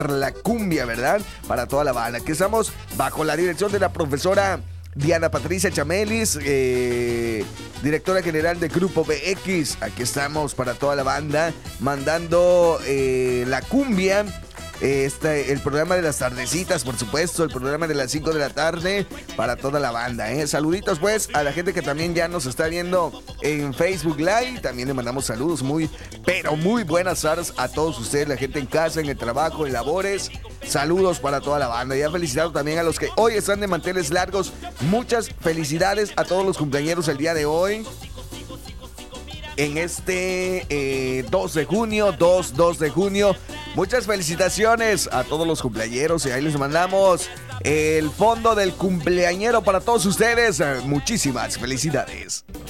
la cumbia, ¿verdad? Para toda la banda. Aquí estamos bajo la dirección de la profesora Diana Patricia Chamelis, directora general de Grupo BX. Aquí estamos para toda la banda, mandando la cumbia. El programa de las tardecitas, por supuesto, el programa de las 5 de la tarde para toda la banda, Saluditos pues a la gente que también ya nos está viendo en Facebook Live. También le mandamos saludos pero muy buenas tardes a todos ustedes, la gente en casa, en el trabajo, en labores. Saludos para toda la banda. Ya felicitado también a los que hoy están de manteles largos. Muchas felicidades a todos los cumpleañeros el día de hoy. En este 2 de junio. Muchas felicitaciones a todos los cumpleañeros y ahí les mandamos el fondo del cumpleañero para todos ustedes. Muchísimas felicidades.